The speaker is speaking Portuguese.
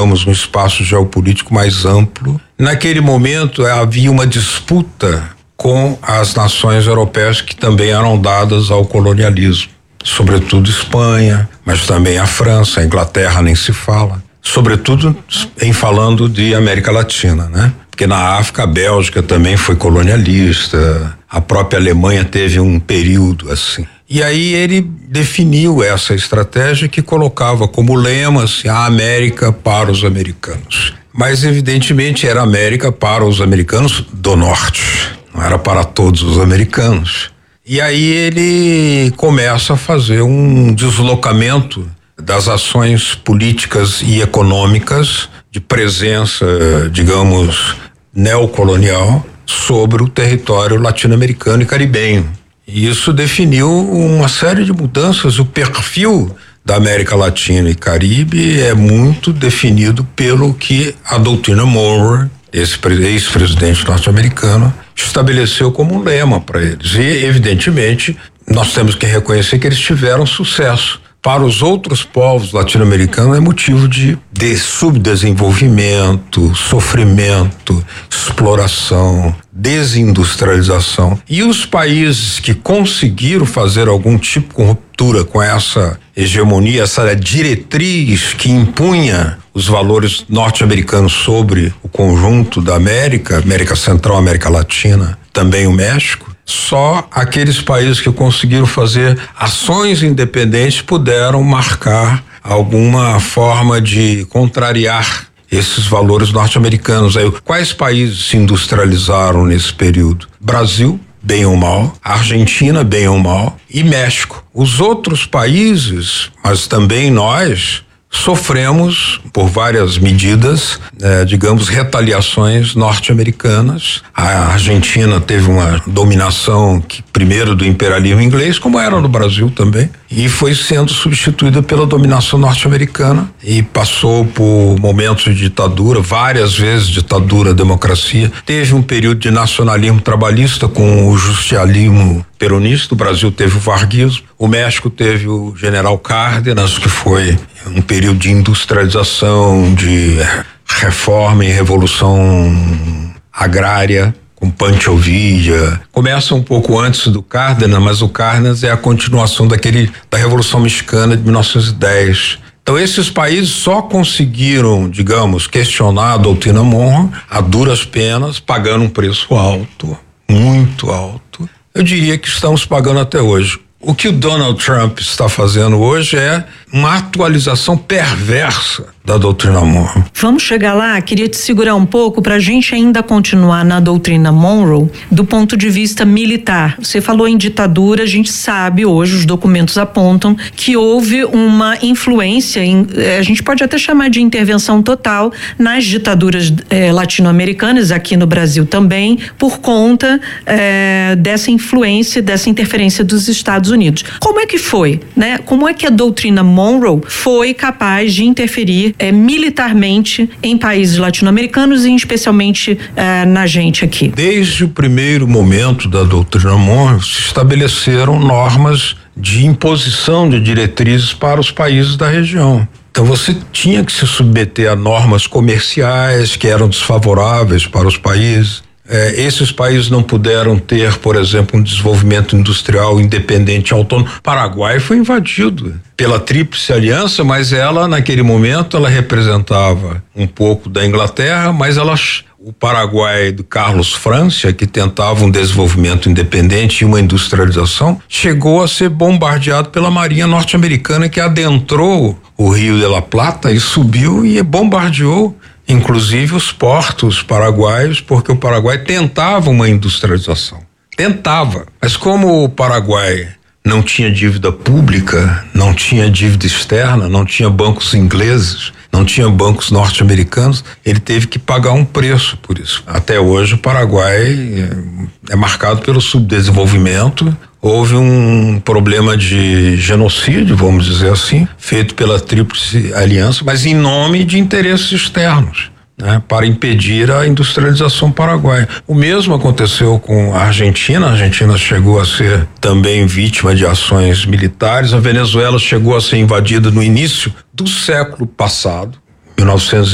digamos, um espaço geopolítico mais amplo. Naquele momento havia uma disputa com as nações europeias que também eram dadas ao colonialismo, sobretudo Espanha, mas também a França, a Inglaterra nem se fala, sobretudo em falando de América Latina, né? Porque na África a Bélgica também foi colonialista, a própria Alemanha teve um período assim. E aí ele definiu essa estratégia que colocava como lema assim, a América para os americanos. Mas evidentemente era América para os americanos do norte, não era para todos os americanos. E aí ele começa a fazer um deslocamento das ações políticas e econômicas de presença, digamos, neocolonial sobre o território latino-americano e caribenho. E isso definiu uma série de mudanças. O perfil da América Latina e Caribe é muito definido pelo que a doutrina Monroe, esse ex-presidente norte-americano, estabeleceu como lema para eles. E, evidentemente, nós temos que reconhecer que eles tiveram sucesso. Para os outros povos latino-americanos é motivo de subdesenvolvimento, sofrimento, exploração, desindustrialização. E os países que conseguiram fazer algum tipo de ruptura com essa hegemonia, essa diretriz que impunha os valores norte-americanos sobre o conjunto da América Central, América Latina, também o México, só aqueles países que conseguiram fazer ações independentes puderam marcar alguma forma de contrariar esses valores norte-americanos. Aí, quais países se industrializaram nesse período? Brasil, bem ou mal, Argentina, bem ou mal, e México. Os outros países, mas também nós, sofremos por várias medidas, digamos, retaliações norte-americanas. A Argentina teve uma dominação primeiro do imperialismo inglês, como era no Brasil também, e foi sendo substituída pela dominação norte-americana e passou por momentos de ditadura, várias vezes ditadura, democracia. Teve um período de nacionalismo trabalhista com o justicialismo peronista. O Brasil teve o varguismo, o México teve o general Cárdenas, que foi um período de industrialização, de reforma e revolução agrária, com Pancho Villa. Começa um pouco antes do Cárdenas, mas o Cárdenas é a continuação da Revolução Mexicana de 1910. Então esses países só conseguiram, digamos, questionar a doutrina Monroe a duras penas, pagando um preço alto, muito alto. Eu diria que estamos pagando até hoje. O que o Donald Trump está fazendo hoje é uma atualização perversa da doutrina Monroe. Vamos chegar lá, queria te segurar um pouco para a gente ainda continuar na doutrina Monroe do ponto de vista militar. Você falou em ditadura, a gente sabe hoje, os documentos apontam que houve uma influência, a gente pode até chamar de intervenção total nas ditaduras latino-americanas, aqui no Brasil também, por conta dessa influência, dessa interferência dos Estados Unidos. Como é que foi, né? Como é que a doutrina Monroe foi capaz de interferir militarmente em países latino-americanos e especialmente na gente aqui? Desde o primeiro momento da doutrina Monroe se estabeleceram normas de imposição de diretrizes para os países da região. Então você tinha que se submeter a normas comerciais que eram desfavoráveis para os países. Esses países não puderam ter, por exemplo, um desenvolvimento industrial independente autônomo. O Paraguai foi invadido pela Tríplice Aliança, mas ela, naquele momento, ela representava um pouco da Inglaterra, mas o Paraguai do Carlos Francia, que tentava um desenvolvimento independente e uma industrialização, chegou a ser bombardeado pela Marinha norte-americana, que adentrou o Rio de la Plata e subiu e bombardeou inclusive os portos paraguaios, porque o Paraguai tentava uma industrialização. Tentava. Mas como o Paraguai não tinha dívida pública, não tinha dívida externa, não tinha bancos ingleses, não tinha bancos norte-americanos, ele teve que pagar um preço por isso. Até hoje o Paraguai é marcado pelo subdesenvolvimento. Houve um problema de genocídio, vamos dizer assim, feito pela Tríplice Aliança, mas em nome de interesses externos, né, para impedir a industrialização paraguaia. O mesmo aconteceu com a Argentina. A Argentina chegou a ser também vítima de ações militares. A Venezuela chegou a ser invadida no início do século passado, 1900